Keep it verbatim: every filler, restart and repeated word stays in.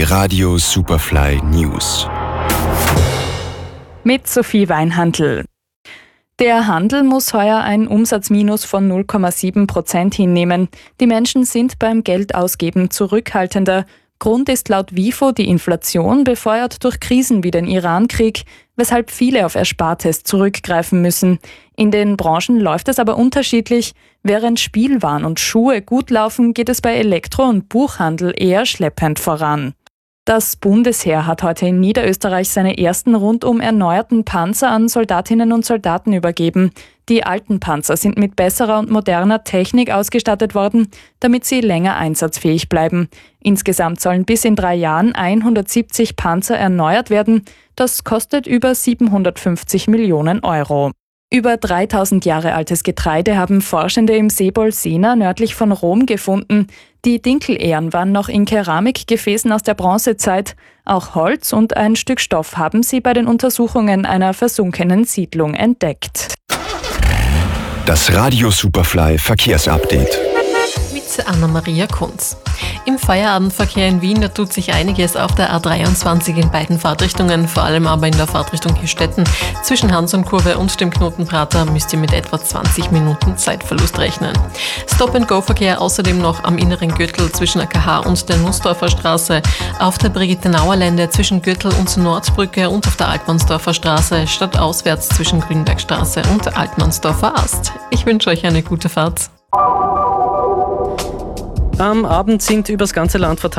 Die Radio Superfly News. Mit Sophie Weinhandl. Der Handel muss heuer ein Umsatzminus von null Komma sieben Prozent hinnehmen. Die Menschen sind beim Geldausgeben zurückhaltender. Grund ist laut WIFO die Inflation, befeuert durch Krisen wie den Iran-Krieg, weshalb viele auf Erspartes zurückgreifen müssen. In den Branchen läuft es aber unterschiedlich. Während Spielwaren und Schuhe gut laufen, geht es bei Elektro- und Buchhandel eher schleppend voran. Das Bundesheer hat heute in Niederösterreich seine ersten rundum erneuerten Panzer an Soldatinnen und Soldaten übergeben. Die alten Panzer sind mit besserer und moderner Technik ausgestattet worden, damit sie länger einsatzfähig bleiben. Insgesamt sollen bis in drei Jahren hundertsiebzig Panzer erneuert werden. Das kostet über siebenhundertfünfzig Millionen Euro. Über dreitausend Jahre altes Getreide haben Forschende im Seebol Sena nördlich von Rom gefunden. Die Dinkelähren waren noch in Keramikgefäßen aus der Bronzezeit. Auch Holz und ein Stück Stoff haben sie bei den Untersuchungen einer versunkenen Siedlung entdeckt. Das Radio Superfly Verkehrsupdate. Mit Anna-Maria Kunz. Im Feierabendverkehr in Wien, da tut sich einiges auf der A dreiundzwanzig in beiden Fahrtrichtungen, vor allem aber in der Fahrtrichtung Hirstetten. Zwischen Hanson-Kurve und dem Knotenprater müsst ihr mit etwa zwanzig Minuten Zeitverlust rechnen. Stop-and-Go-Verkehr außerdem noch am inneren Gürtel zwischen A K H und der Nussdorfer Straße, auf der Brigitte-Nauer-Lände zwischen Gürtel und Nordbrücke und auf der Altmannsdorfer Straße, stadtauswärts zwischen Grünbergstraße und Altmannsdorfer Ast. Ich wünsche euch eine gute Fahrt. Am Abend sind übers ganze Land verteilt